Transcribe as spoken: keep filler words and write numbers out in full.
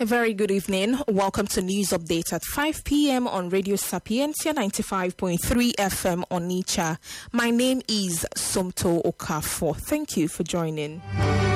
A very good evening. Welcome to News Update at five p.m. on Radio Sapientia ninety-five point three F M on Onitsha. My name is Somto Okafor. Thank you for joining.